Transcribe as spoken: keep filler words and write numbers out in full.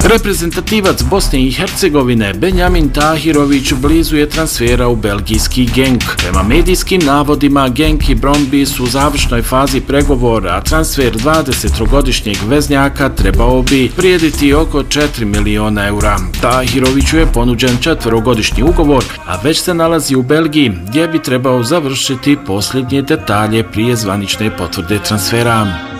Reprezentativac Bosne i Hercegovine Benjamin Tahirović blizu je transfera u belgijski Genk. Prema medijskim navodima, Genk i Brøndby su u završnoj fazi pregovora, a transfer dvadesettrogodišnjeg veznjaka trebao bi vrijediti oko četiri miliona eura. Tahiroviću je ponuđen četverogodišnji ugovor, a već se nalazi u Belgiji, gdje bi trebao završiti posljednje detalje prije zvanične potvrde transfera.